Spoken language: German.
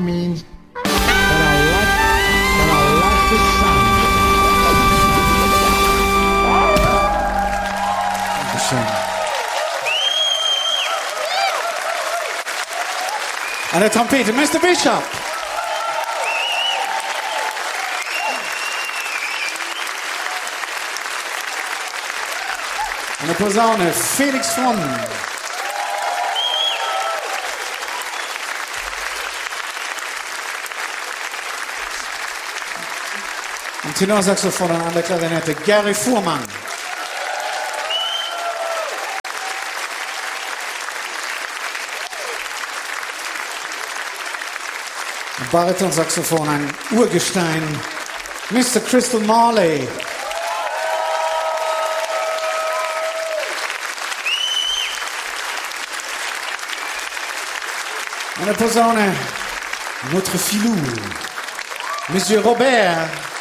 means that I like the sound of it. Schön. An der Trompete, Mr. Bishop. An der Posaune, Felix Fromm. Am Tenorsaxophon und an der Klarinette, Gary Fuhrmann. Am Baritonsaxophon ein Urgestein, Mr. Crystal Marley. An der Posaune, notre filou, Monsieur Robert.